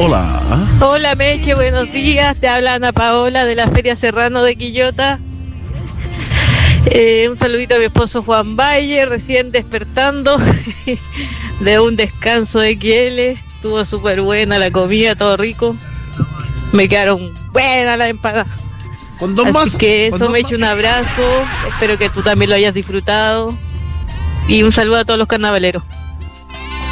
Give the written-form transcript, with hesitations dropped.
Hola. Hola Meche, buenos días. Te habla Ana Paola de la Feria Serrano de Quillota. Un saludito a mi esposo Juan Valle, recién despertando de un descanso de XL. Estuvo súper buena la comida, todo rico. Me quedaron buenas las empanadas. Con dos Así más. que con eso, dos me más. echo un abrazo. Espero que tú también lo hayas disfrutado. Y un saludo a todos los carnavaleros.